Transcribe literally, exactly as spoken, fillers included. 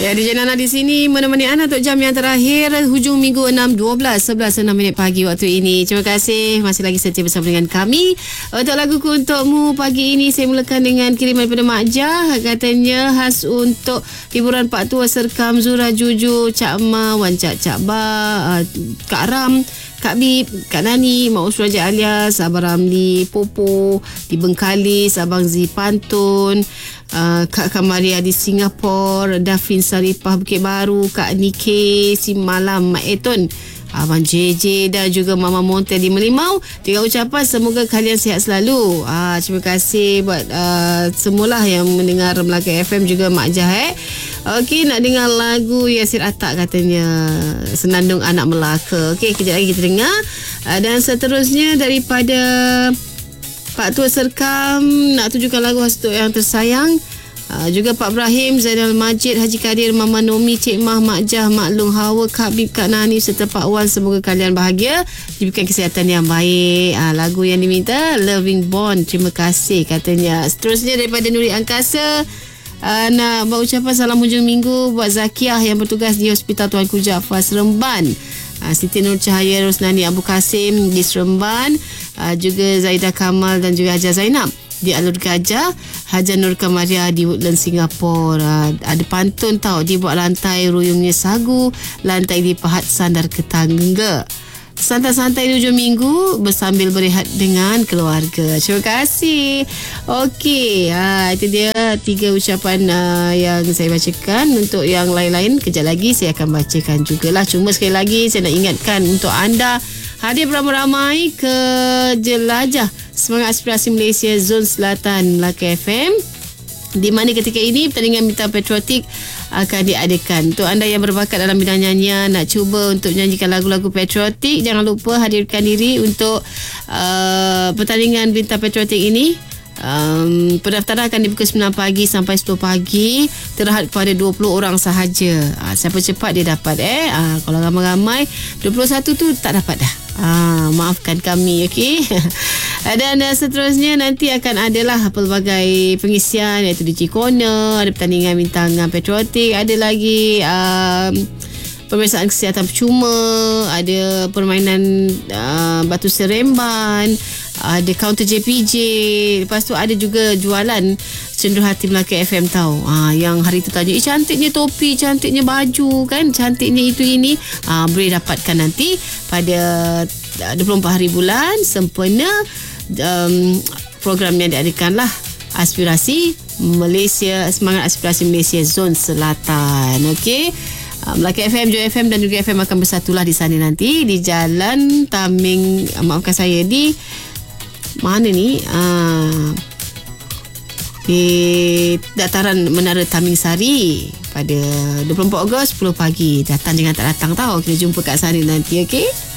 Ya, D J Nana di sini menemani anda untuk jam yang terakhir hujung minggu enam dua belas sebelas enam minit pagi waktu ini. Terima kasih masih lagi setia bersama dengan kami. Untuk laguku untukmu pagi ini saya mulakan dengan kiriman daripada Mak Jah. Katanya khas untuk hiburan Pak Tua Serkam, Zura Juju, Cak Ma, Wan Cak Cak Ba, uh, Kak Ram, Kak Bib, Kak Nani, Mak Usraja alias Abang Ramli, Popo di Bengkalis, Abang Z Pantun, uh, Kak Kamaria di Singapura, Dafin Saripah Bukit Baru, Kak Nike si Malam, Mak Eton, Abang J J dan juga Mama Montel di Melimau. Dengan ucapan semoga kalian sihat selalu. Ah, terima kasih buat uh, semualah yang mendengar Melaka F M, juga Mak Jah eh. Okey, nak dengar lagu Yasir Atak katanya, Senandung Anak Melaka. Okey, kejap lagi kita dengar. Uh, dan seterusnya daripada Pak Tua Serkam, nak tunjukkan lagu khas untuk yang tersayang. Uh, juga Pak Ibrahim, Zainal Majid, Haji Kadir, Mama Nomi, Cik Mah, Mak Jah, Mak Long, Hawa, Kak Bib, Kak Nani serta Pak Wan. Semoga kalian bahagia, diberikan kesihatan yang baik. Uh, lagu yang diminta Loving Bond. Terima kasih katanya. Seterusnya daripada Nuri Angkasa, uh, nak buat ucapan salam hujung minggu buat Zakiah yang bertugas di Hospital Tuanku Jaafar Seremban. Uh, Siti Nur Cahaya Rosnani Abu Kasim di Seremban, uh, juga Zaidah Kamal dan juga Haja Zainab di Alur Gajah, Haja Nur Kamaria di Woodland Singapura. Uh, ada pantun tau, dibuat lantai ruyungnya sagu, lantai dipahat sandar ke tangga. Santai-santai di hujung minggu bersambil berehat dengan keluarga. Terima kasih. Okey, ha, itu dia tiga ucapan uh, yang saya bacakan. Untuk yang lain-lain kejap lagi saya akan bacakan jugalah. Cuma sekali lagi saya nak ingatkan untuk anda hadir beramai-ramai ke jelajah Semangat Aspirasi Malaysia Zon Selatan Melaka F M, di mana ketika ini pertandingan bintang patriotik akan diadakan. Untuk anda yang berbakat dalam bidang nyanyian, nak cuba untuk menyanyikan lagu-lagu patriotik, jangan lupa hadirkan diri untuk uh, pertandingan bintang patriotik ini. Um, pendaftaran akan dibuka sembilan pagi sampai sepuluh pagi, terhad kepada dua puluh orang sahaja. Uh, siapa cepat dia dapat eh. Uh, kalau ramai-ramai dua puluh satu tu tak dapat dah. Ah, maafkan kami, okey. Dan uh, seterusnya nanti akan adalah pelbagai pengisian, iaitu D J Corner, ada pertandingan bintang patriotik, ada lagi um, pemeriksaan kesihatan percuma, ada permainan uh, batu seremban, ada counter J P J. Lepas tu ada juga jualan Cenderung Hati Melaka F M tau. Ha, yang hari tu tanya, eh cantiknya topi, cantiknya baju kan, cantiknya itu ini. Ha, boleh dapatkan nanti pada dua puluh empat hari bulan sempena um, program yang diadakan lah, Aspirasi Malaysia, Semangat Aspirasi Malaysia Zon Selatan. Okey. Melaka F M, Joy F M dan juga F M akan bersatulah di sana nanti di Jalan Taming, maafkan saya, di mana ni? Ah, di dataran Menara Taming Sari pada dua puluh empat Ogos sepuluh pagi. Datang jangan tak datang tau. Kita jumpa kat sana nanti, okey?